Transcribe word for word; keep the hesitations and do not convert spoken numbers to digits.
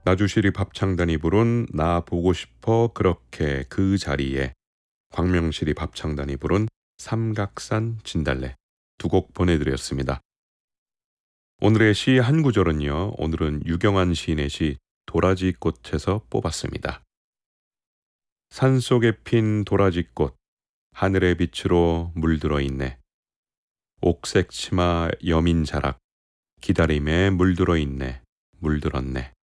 나주시리 밥창단이 부른 나 보고 싶어 그렇게 그 자리에, 광명시리 밥창단이 부른 삼각산 진달래 두 곡 보내드렸습니다. 오늘의 시 한 구절은요, 오늘은 유경환 시인의 시 도라지꽃에서 뽑았습니다. 산속에 핀 도라지꽃 하늘의 빛으로 물들어 있네. 옥색 치마 여민 자락 기다림에 물들어 있네. 물들었네.